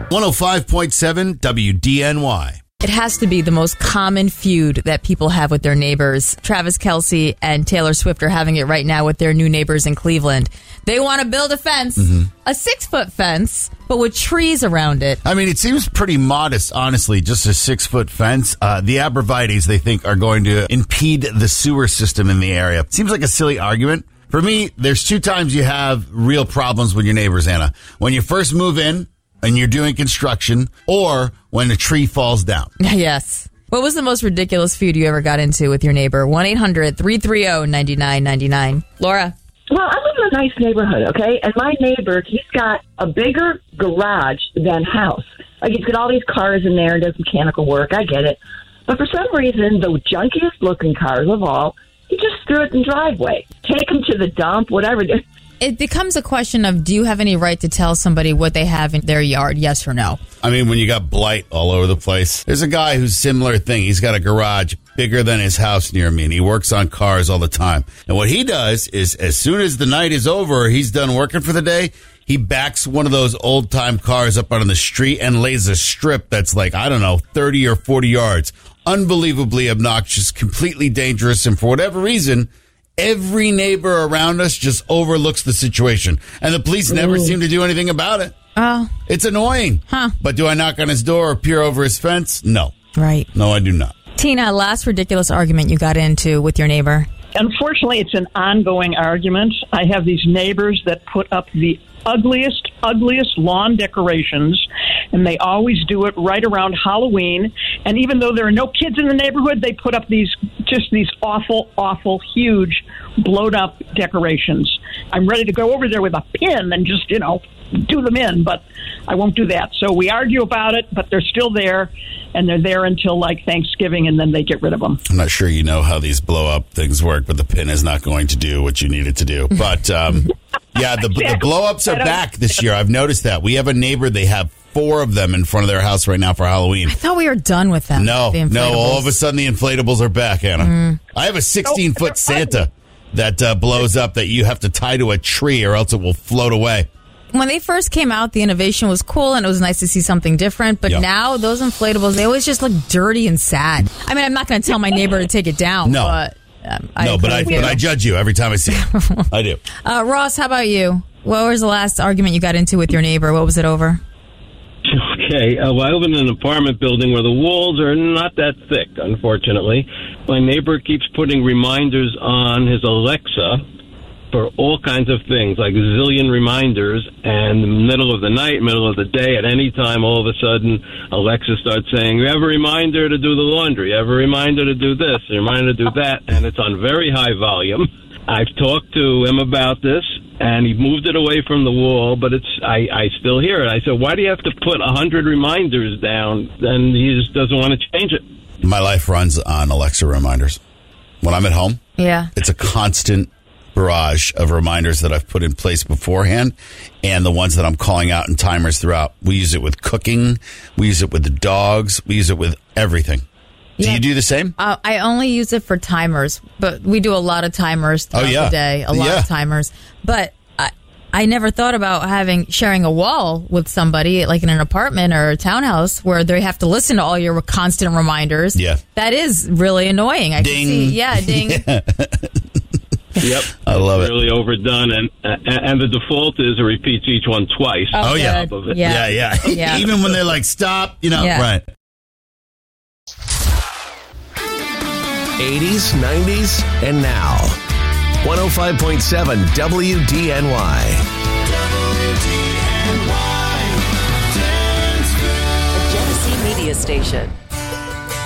105.7 WDNY. It has to be the most common feud that people have with their neighbors. Travis Kelce and Taylor Swift are having it right now with their new neighbors in Cleveland. They want to build a fence, a 6-foot fence, but with trees around it. I mean, it seems pretty modest, honestly, just a 6-foot fence. The abrevieties, they think, are going to impede the sewer system in the area. Seems like a silly argument. For me, there's 2 times you have real problems with your neighbors, Anna. When you first move in and you're doing construction, or when a tree falls down. Yes. What was the most ridiculous feud you ever got into with your neighbor? 1-800-330-9999. Laura? Well, I live in a nice neighborhood, okay? And my neighbor, he's got a bigger garage than house. Like, he's got all these cars in there and does mechanical work. I get it. But for some reason, the junkiest-looking cars of all, he just threw it in the driveway. Take them to the dump, whatever. It becomes a question of, do you have any right to tell somebody what they have in their yard, yes or no? I mean, when you got blight all over the place. There's a guy who's similar thing. He's got a garage bigger than his house near me, and he works on cars all the time. And what he does is, as soon as the night is over, he's done working for the day, he backs one of those old-time cars up on the street and lays a strip that's like, I don't know, 30 or 40 yards. Unbelievably obnoxious, completely dangerous, and for whatever reason, every neighbor around us just overlooks the situation. And the police never seem to do anything about it. Oh. It's annoying. Huh. But do I knock on his door or peer over his fence? No. Right. No, I do not. Tina, last ridiculous argument you got into with your neighbor. Unfortunately, it's an ongoing argument. I have these neighbors that put up the ugliest lawn decorations, and they always do it right around Halloween. And even though there are no kids in the neighborhood, they put up these awful, huge, blowed-up decorations. I'm ready to go over there with a pin and just, do them in, but I won't do that. So we argue about it, but they're still there, and they're there until, like, Thanksgiving, and then they get rid of them. I'm not sure you know how these blow-up things work, but the pin is not going to do what you need it to do. But, yeah, the blow-ups are back this year. I've noticed that. We have a neighbor, they have 4 of them in front of their house right now for Halloween. I thought we were done with them. No, all of a sudden the inflatables are back, Anna. I have a 16-foot Santa that blows up that you have to tie to a tree or else it will float away. When they first came out, the innovation was cool and it was nice to see something different. But now those inflatables, they always just look dirty and sad. I mean, I'm not going to tell my neighbor to take it down. No. But, I judge you every time I see it. I do. Ross, how about you? What was the last argument you got into with your neighbor? What was it over? Okay, well, I live in an apartment building where the walls are not that thick, unfortunately. My neighbor keeps putting reminders on his Alexa for all kinds of things, like a zillion reminders, and in the middle of the night, middle of the day, at any time, all of a sudden, Alexa starts saying, you have a reminder to do the laundry, you have a reminder to do this, a reminder to do that, and it's on very high volume. I've talked to him about this, and he moved it away from the wall, but I still hear it. I said, why do you have to put 100 reminders down? And he just doesn't want to change it. My life runs on Alexa reminders. When I'm at home, it's a constant barrage of reminders that I've put in place beforehand and the ones that I'm calling out in timers throughout. We use it with cooking. We use it with the dogs. We use it with everything. Do you do the same? I only use it for timers, but we do a lot of timers throughout the day, a lot of timers. But I never thought about sharing a wall with somebody, like in an apartment or a townhouse, where they have to listen to all your constant reminders. Yeah. That is really annoying. I ding. can see. Yeah, ding. Yep. I love it. Really overdone, and the default is it repeats each one twice. Oh yeah. Yeah. Even when they're like, stop, right. 80s, 90s, and now. 105.7 WDNY. A Genesee Media Station.